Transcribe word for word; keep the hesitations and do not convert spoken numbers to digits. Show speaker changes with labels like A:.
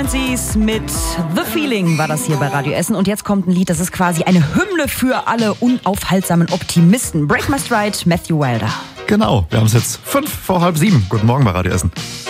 A: Frequencies mit The Feeling war das hier bei Radio Essen. Und jetzt kommt ein Lied, das ist quasi eine Hymne für alle unaufhaltsamen Optimisten. Break My Stride, Matthew Wilder.
B: Genau, wir haben es jetzt fünf vor halb sieben. Guten Morgen bei Radio Essen.